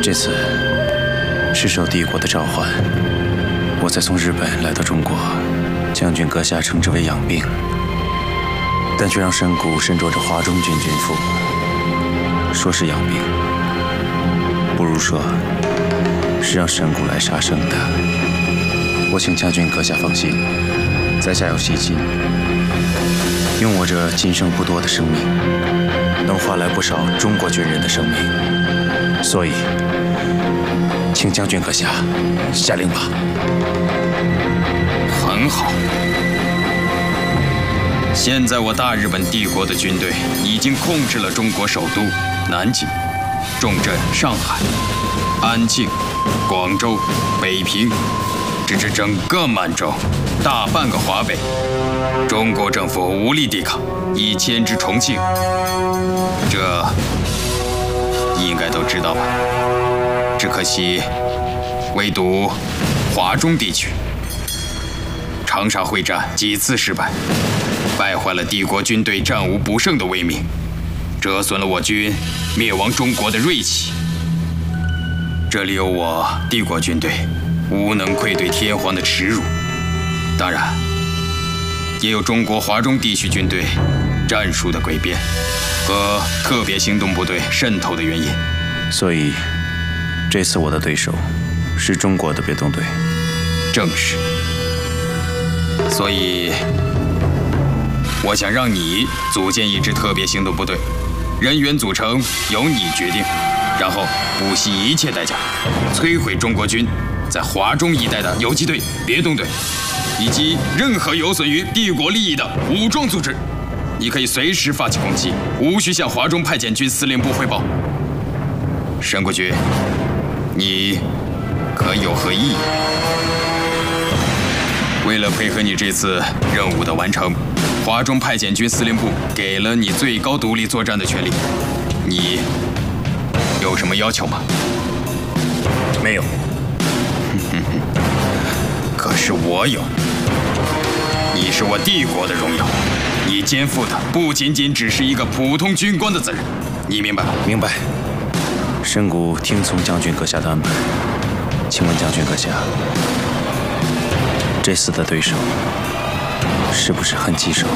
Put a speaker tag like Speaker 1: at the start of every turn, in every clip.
Speaker 1: 这次是受帝国的召唤，我才从日本来到中国。将军阁下称之为养病，但却让神谷身着着华中军军服，说是养病，不如说是让神谷来杀生的。我请将军阁下放心，在下有信心，用我这今生不多的生命，能换来不少中国军人的生命。所以，请将军阁下下令吧。
Speaker 2: 很好。现在我大日本帝国的军队已经控制了中国首都南京、重镇上海、安庆、广州、北平，直至整个满洲、大半个华北。中国政府无力抵抗，已牵制重庆，这应该都知道吧？只可惜，唯独华中地区，长沙会战几次失败，败坏了帝国军队战无不胜的威名，折损了我军灭亡中国的锐气。这里有我帝国军队无能愧对天皇的耻辱，当然，也有中国华中地区军队战术的诡辩和特别行动部队渗透的原因。
Speaker 1: 所以，这次我的对手是中国的别动队。
Speaker 2: 正是。所以，我想让你组建一支特别行动部队，人员组成由你决定，然后不惜一切代价摧毁中国军在华中一带的游击队、别动队，以及任何有损于帝国利益的武装组织。你可以随时发起攻击，无需向华中派遣军司令部汇报。神谷君，你可有何异议？为了配合你这次任务的完成，华中派遣军司令部给了你最高独立作战的权利。你有什么要求吗？
Speaker 1: 没有。
Speaker 2: 可是我有。你是我帝国的荣耀，你肩负的不仅仅只是一个普通军官的责任，你明白吗？
Speaker 1: 明白。神谷听从将军阁下的安排。请问将军阁下，这次的对手是不是很棘手？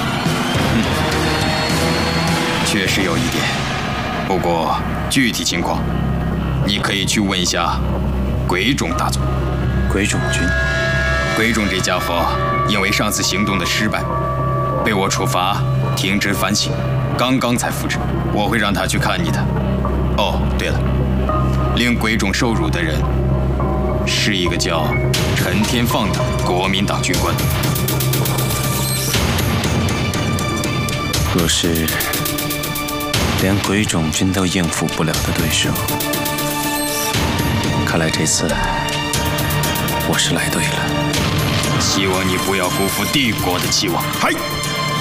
Speaker 2: 确实有一点，不过具体情况，你可以去问一下鬼冢大佐。
Speaker 1: 鬼冢君，
Speaker 2: 鬼冢这家伙因为上次行动的失败，被我处罚停职反省，刚刚才复职。我会让他去看你的。哦，对了，令鬼冢受辱的人是一个叫陈天放的国民党军官。
Speaker 1: 若是连鬼冢君都应付不了的对手，看来这次我是来对了。
Speaker 2: 希望你不要辜负帝国的期望。
Speaker 3: 嗨！